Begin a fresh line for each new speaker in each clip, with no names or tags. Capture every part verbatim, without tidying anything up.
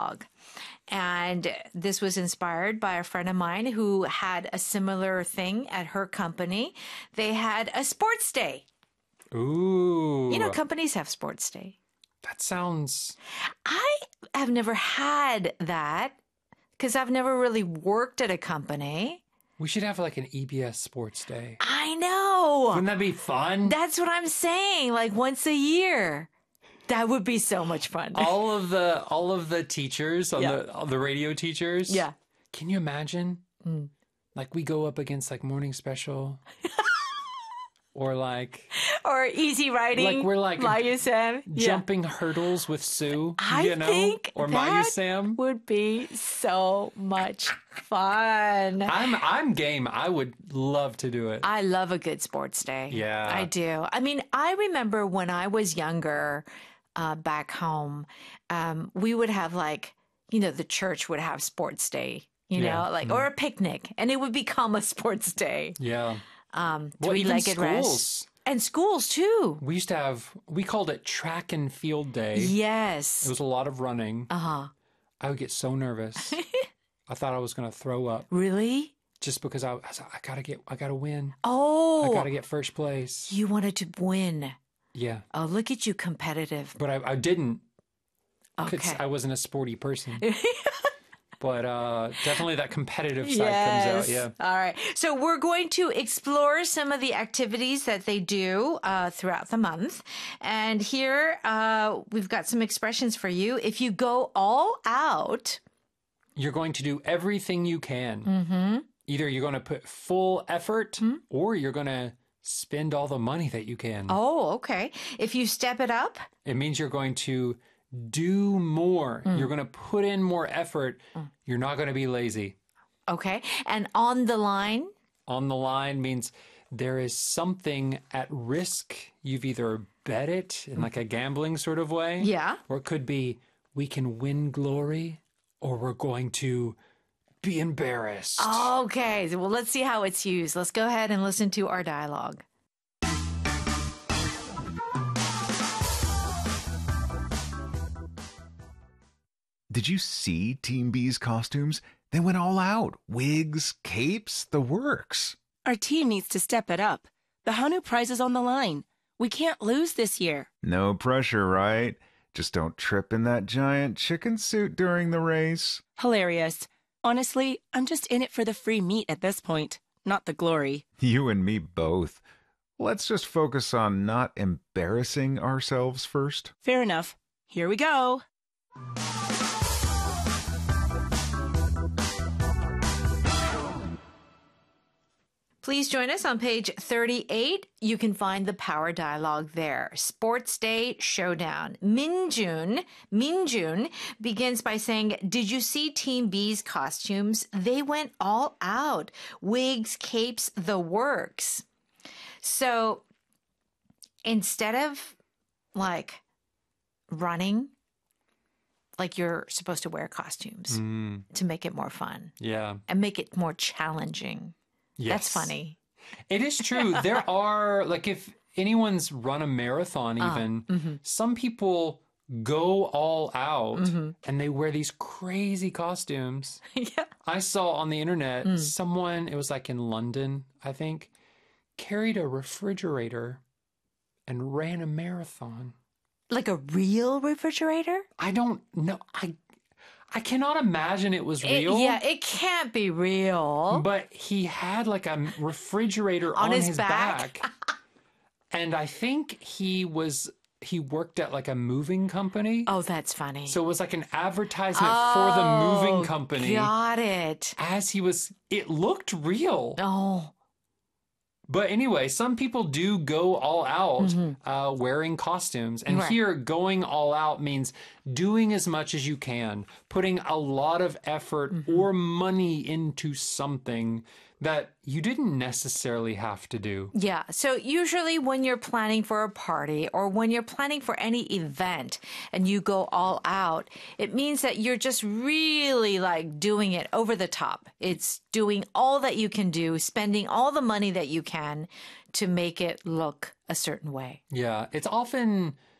dialogue. And this was inspired by a friend of mine who had a similar thing at her company. They had a sports day.
Ooh.
You know, companies have sports day.
That sounds...
I have never had that because I've never really worked at a company.
We should have like an E B S sports day.
I know.
Wouldn't that be fun?
That's what I'm saying. Like once a year. That would be so much fun.
all of the all of the teachers on
Yeah.
the all the radio teachers.
Yeah.
Can you imagine?
Mm.
Like we go up against like Morning Special. Or like...
Or easy riding.
Like we're like...
Mayu Sam.
Jumping yeah. hurdles with Sue.
I
you know?
think
or
that
Mayu Sam.
would be so much fun.
I'm I'm game. I would love to do it.
I love a good sports day.
Yeah.
I do. I mean, I remember when I was younger, uh, back home, um, we would have like, you know, the church would have sports day, you
Yeah.
know, like,
Mm.
or a picnic, and it would become a sports day.
Yeah.
Um,
Well, even
three-legged race.
schools.
And schools too.
We used to have, we called it track and field day.
Yes.
It was a lot of running.
Uh-huh.
I would get so nervous. I thought I was going to throw up
Really?
just because I, I was like, I got to get, I got to win.
Oh.
I got to get first place.
You wanted to win.
Yeah.
Oh, look at you, competitive.
But I, I didn't because
Okay.
I wasn't a sporty person. But uh, definitely that competitive side
Yes.
comes out. Yeah.
All right. So we're going to explore some of the activities that they do uh, throughout the month. And here uh, we've got some expressions for you. If you go all out,
You're going to do everything you can.
mm-hmm.
Either you're going to put full effort or you're going to spend all the money that you can.
Oh, okay. If you step it up,
It means you're going to do more.
Mm.
You're going to put in more effort. You're not going to be lazy.
okay. And on the line,
On the line means there is something at risk. You've either bet it in like a gambling sort of way.
yeah.
Or it could be we can win glory or we're going to be embarrassed.
Okay. Well, let's see how it's used. Let's go ahead and listen to our dialogue.
Did you see Team B's costumes? They went all out. Wigs, capes, the works.
Our team needs to step it up. The Hanu Prize is on the line. We can't lose this year.
No pressure, right? Just don't trip in that giant chicken suit during the race.
Hilarious. Honestly, I'm just in it for the free meat at this point, not the glory.
You and me both. Let's just focus on not embarrassing ourselves first.
Fair enough. Here we go.
Please join us on page thirty-eight. You can find the power dialogue there. Sports Day Showdown. Minjun, Minjun begins by saying, did you see Team B's costumes? They went all out. Wigs, capes, the works. So instead of like running, like you're supposed to wear costumes
Mm,
to make it more fun
yeah.
and make it more challenging.
Yes.
That's funny.
It is true. There are, like, if anyone's run a marathon, even,
mm-hmm.
some people go all out
Mm-hmm.
and they wear these crazy costumes.
Yeah.
I saw on the internet
Mm.
someone, it was like in London, I think, carried a refrigerator and ran a marathon.
Like a real refrigerator?
I don't know. I I cannot imagine it was
It-
real.
yeah, it can't be real.
But he had like a refrigerator on,
On his
his,
back?
back. And I think he was, he worked at like a moving company.
Oh, that's funny.
So it was like an advertisement for the moving company.
Got it.
As he was, it looked real.
Oh,
But anyway, some people do go all out uh, wearing costumes. And
Mm-hmm. Right.
here, going all out means doing as much as you can, putting a lot of effort
Mm-hmm.
or money into something that you didn't necessarily have to do.
yeah. So usually when you're planning for a party or when you're planning for any event and you go all out, it means that you're just really like doing it over the top. It's doing all that you can do, spending all the money that you can to make it look a certain way.
Yeah, it's often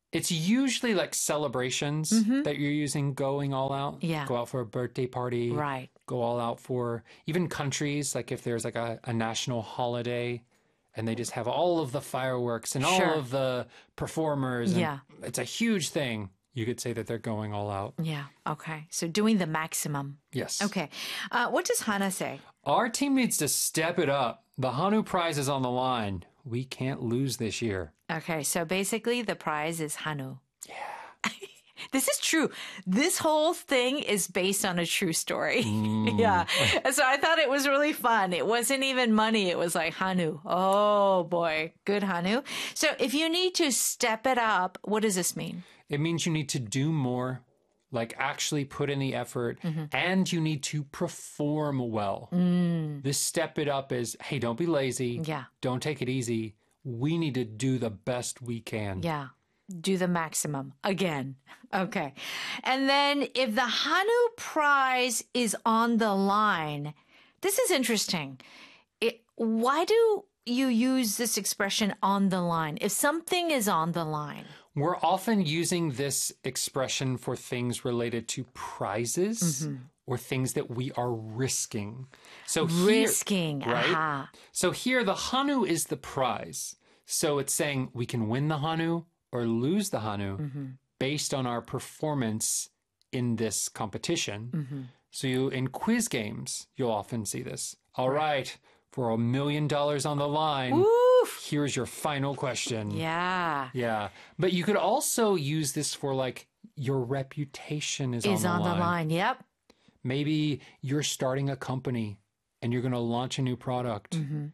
It's usually like celebrations that you're using going all out.
Yeah.
Go out for a birthday party.
Right.
Go all out for even countries, like if there's like a, a national holiday and they just have all of the fireworks and
Sure.
all of the performers. And
Yeah.
it's a huge thing. You could say that they're going all out.
Yeah. Okay. So doing the maximum.
Yes.
Okay. Uh, what does Hana say?
Our team needs to step it up. The Hanu prize is on the line. We can't lose this year.
Okay. So basically, the prize is Hanu. Yeah. This is true. This whole thing is based on a true story. Yeah. And so I thought it was really fun. It wasn't even money. It was like Hanu. Oh boy. Good Hanu. So if you need to step it up, what does this mean?
It means you need to do more, like actually put in the effort, and you need to perform well. This step it up is, hey, don't be lazy.
Yeah.
Don't take it easy. We need to do the best we can.
Yeah. Do the maximum again. Okay. And then if the Hanu prize is on the line, this is interesting. It, why do you use this expression on the line? If something is on the line.
We're often using this expression for things related to prizes or things that we are risking. So here,
Risking.
right?
Aha.
So here, the Hanu is the prize. So it's saying we can win the Hanu or lose the Hanu based on our performance in this competition. So you, in quiz games, you'll often see this. All right, for a million dollars on the line,
Oof.
here's your final question.
Yeah.
Yeah. But you could also use this for like your reputation is,
Is
on,
on
the,
the
line.
line. Yep.
Maybe you're starting a company and you're going to launch a new product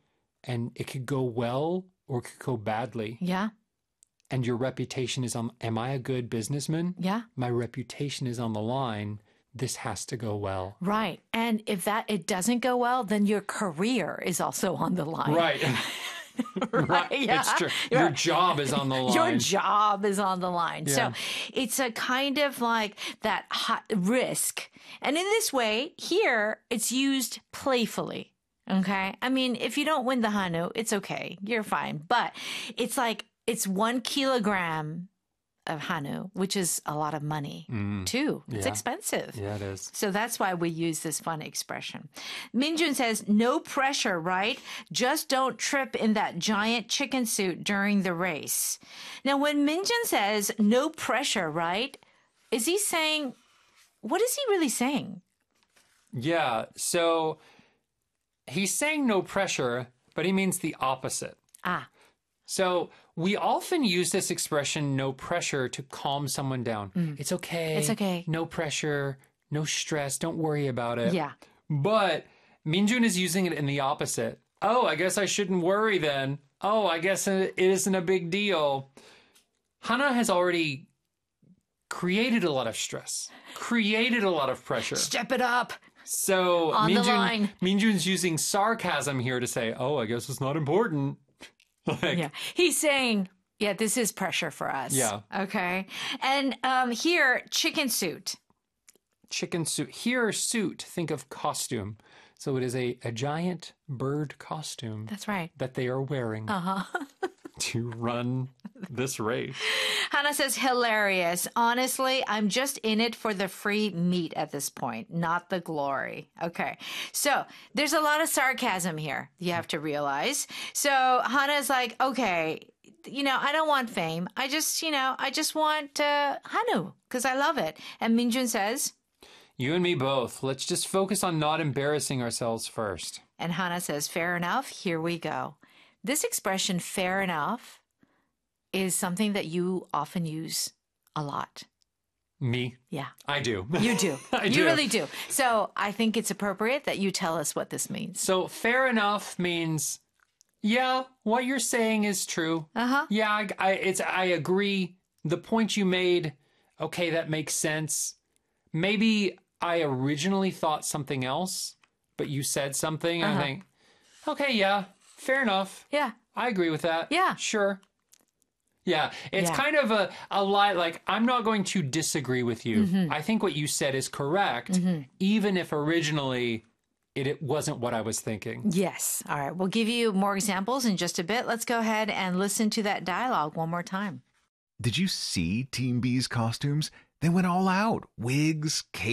and it could go well or it could go badly.
Yeah.
And your reputation is on, am I a good businessman?
Yeah.
My reputation is on the line. This has to go well.
Right. And if that it doesn't go well, then your career is also on the line.
Right. Right.
Yeah.
It's true. Your job is on the line.
Your job is on the line.
Yeah.
So it's a kind of like that hot risk. And in this way, here it's used playfully. Okay. I mean, if you don't win the Hanu, it's okay. You're fine. But it's like it's one kilogram of Hanu, which is a lot of money too. It's
Yeah.
expensive.
Yeah, it is.
So that's why we use this fun expression. Minjun says, no pressure, right? Just don't trip in that giant chicken suit during the race. Now, when Minjun says no pressure, right? Is he saying, what is he really saying?
Yeah. So he's saying no pressure, but he means the opposite.
Ah,
So we often use this expression, no pressure, to calm someone down. It's okay.
It's okay.
No pressure, no stress. Don't worry about it.
yeah.
But Minjun is using it in the opposite. Oh, I guess I shouldn't worry then. Oh, I guess it isn't a big deal. Hana has already created a lot of stress, created a lot of pressure.
Step it up.
So
On the
Minjun,
line.
Minjun's using sarcasm here to say, oh, I guess it's not important. Like,
Yeah. He's saying, yeah, this is pressure for us.
Yeah.
Okay. And um, here, chicken suit.
chicken suit. Here, suit, think of costume. So it is a, a giant bird costume
That's right.
that they are wearing
Uh-huh.
to run this race.
Hannah says, hilarious. Honestly, I'm just in it for the free meat at this point, not the glory. Okay. So there's a lot of sarcasm here, you have to realize. So Hannah's like, okay, you know, I don't want fame. I just, you know, I just want uh, Hanu because I love it. And Minjun says,
You and me both. Let's just focus on not embarrassing ourselves first.
and Hannah says, fair enough. Here we go. This expression, fair enough, is something that you often use a lot.
Me?
Yeah.
I do.
You do.
I
you
do.
really do. So I think it's appropriate that you tell us what this means.
So fair enough means, yeah, what you're saying is true.
Uh-huh.
Yeah, I, I, it's, I agree. The point you made, okay, that makes sense. Maybe I originally thought something else, but you said something. And
Uh-huh.
I think, okay, yeah, fair enough.
Yeah.
I agree with that.
Yeah.
Sure. Yeah, it's
Yeah.
kind of a, a lie. Like, I'm not going to disagree with you.
Mm-hmm.
I think what you said is correct, even if originally it, it wasn't what I was thinking.
Yes. All right. We'll give you more examples in just a bit. Let's go ahead and listen to that dialogue one more time.
Did you see Team B's costumes? They went all out. Wigs, capes.